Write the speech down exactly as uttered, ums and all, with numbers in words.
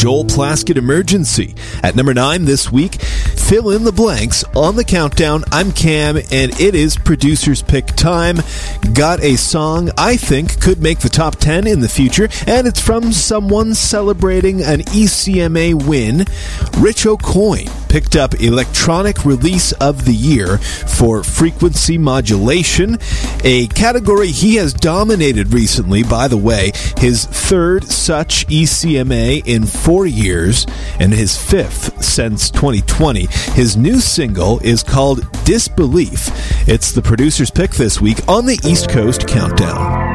Joel Plaskett, Emergency. At number nine this week, fill in the blanks on the countdown. I'm Cam, and it is producer's pick time. Got a song I think could make the top ten in the future, and it's from someone celebrating an E C M A win. Rich O'Coin picked up Electronic Release of the Year for frequency modulation, a category he has dominated recently, by the way, his third such E C M A in four years and his fifth since twenty twenty. His new single is called Disbelief. It's the producer's pick this week on the East Coast Countdown.